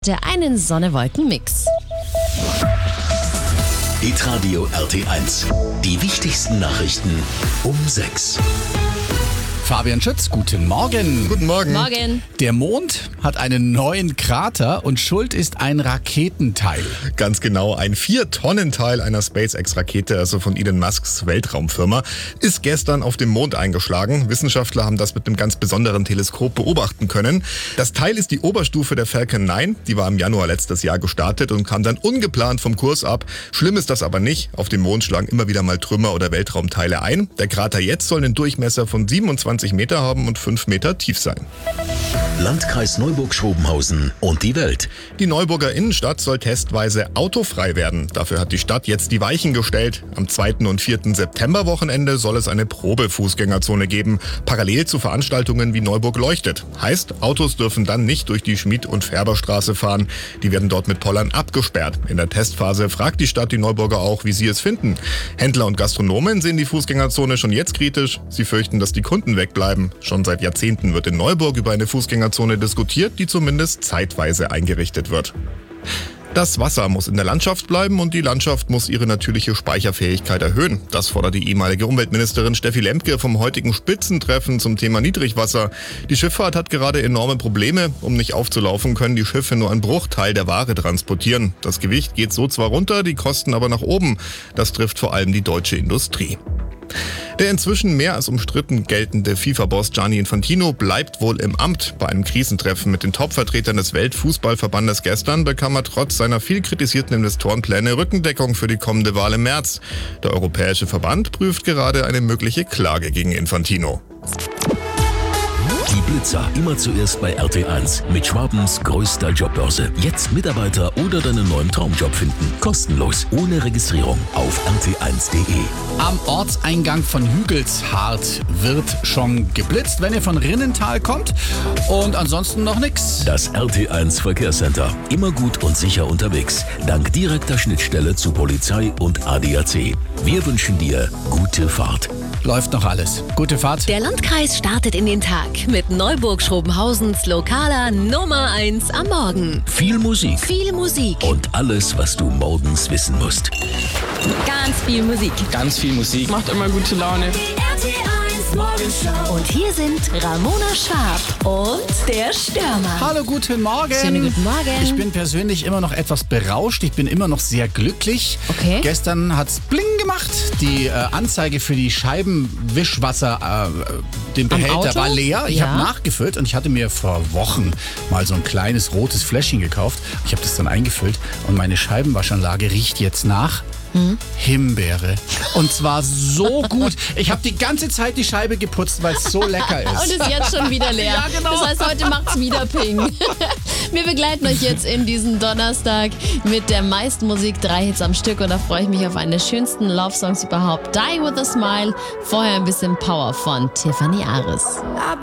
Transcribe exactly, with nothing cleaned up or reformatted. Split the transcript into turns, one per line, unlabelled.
heute einen Sonne-Wolken-Mix.
Hitradio R T eins. Die wichtigsten Nachrichten um sechs.
Fabian Schütz, guten Morgen.
Guten Morgen.
Morgen.
Der Mond hat einen neuen Krater und schuld ist ein Raketenteil.
Ganz genau, ein vier-Tonnen-Teil einer SpaceX-Rakete, also von Elon Musks Weltraumfirma, ist gestern auf dem Mond eingeschlagen. Wissenschaftler haben das mit einem ganz besonderen Teleskop beobachten können. Das Teil ist die Oberstufe der Falcon neun, die war im Januar letztes Jahr gestartet und kam dann ungeplant vom Kurs ab. Schlimm ist das aber nicht. Auf dem Mond schlagen immer wieder mal Trümmer oder Weltraumteile ein. Der Krater jetzt soll einen Durchmesser von siebenundzwanzig Meter haben und fünf Meter tief sein.
Landkreis Neuburg-Schrobenhausen und die Welt.
Die Neuburger Innenstadt soll testweise autofrei werden. Dafür hat die Stadt jetzt die Weichen gestellt. Am zweiten und vierten September-Wochenende soll es eine Probe-Fußgängerzone geben, parallel zu Veranstaltungen wie Neuburg leuchtet. Heißt, Autos dürfen dann nicht durch die Schmied- und Färberstraße fahren. Die werden dort mit Pollern abgesperrt. In der Testphase fragt die Stadt die Neuburger auch, wie sie es finden. Händler und Gastronomen sehen die Fußgängerzone schon jetzt kritisch. Sie fürchten, dass die Kunden wegbleiben. Schon seit Jahrzehnten wird in Neuburg über eine Fußgängerzone diskutiert, die zumindest zeitweise eingerichtet wird. Das Wasser muss in der Landschaft bleiben und die Landschaft muss ihre natürliche Speicherfähigkeit erhöhen. Das fordert die ehemalige Umweltministerin Steffi Lemke vom heutigen Spitzentreffen zum Thema Niedrigwasser. Die Schifffahrt hat gerade enorme Probleme. Um nicht aufzulaufen, können die Schiffe nur einen Bruchteil der Ware transportieren. Das Gewicht geht so zwar runter, die Kosten aber nach oben. Das trifft vor allem die deutsche Industrie. Der inzwischen mehr als umstritten geltende FIFA-Boss Gianni Infantino bleibt wohl im Amt. Bei einem Krisentreffen mit den Top-Vertretern des Weltfußballverbandes gestern bekam er trotz seiner viel kritisierten Investorenpläne Rückendeckung für die kommende Wahl im März. Der Europäische Verband prüft gerade eine mögliche Klage gegen Infantino.
Die Blitzer immer zuerst bei R T eins mit Schwabens größter Jobbörse. Jetzt Mitarbeiter oder deinen neuen Traumjob finden. Kostenlos, ohne Registrierung auf r t eins punkt de.
Am Ortseingang von Hügelshardt wird schon geblitzt, wenn ihr von Rinnental kommt. Und ansonsten noch nix.
Das R T eins Verkehrscenter. Immer gut und sicher unterwegs. Dank direkter Schnittstelle zu Polizei und A D A C. Wir wünschen dir gute Fahrt.
Läuft noch alles. Gute Fahrt.
Der Landkreis startet in den Tag mit Neuburg-Schrobenhausens lokaler Nummer eins am Morgen.
Viel Musik.
Viel Musik.
Und alles, was du morgens wissen musst.
Ganz viel Musik.
Ganz viel Musik. Macht immer gute Laune.
Die R T eins Morgenshow. Und hier sind Ramona Schwab und der Stürmer.
Hallo, guten Morgen.
Schönen guten Morgen.
Ich bin persönlich immer noch etwas berauscht. Ich bin immer noch sehr glücklich.
Okay.
Gestern hat's bling gemacht. Die äh, Anzeige für die Scheibenwischwasser, äh, den
Am
Behälter
Auto?
war leer. Ich
Ja.
habe nachgefüllt und ich hatte mir vor Wochen mal so ein kleines rotes Fläschchen gekauft. Ich habe das dann eingefüllt und meine Scheibenwaschanlage riecht jetzt nach Hm? Himbeere. Und zwar so gut. Ich habe die ganze Zeit die Scheibe geputzt, weil es so lecker ist.
Und ist jetzt schon wieder leer.
Ja, genau.
Das heißt, heute macht's wieder Ping. Wir begleiten euch jetzt in diesen Donnerstag mit der meisten Musik, drei Hits am Stück. Und da freue ich mich auf einen der schönsten Love-Songs überhaupt. Die with a Smile. Vorher ein bisschen Power von Tiffany Aris.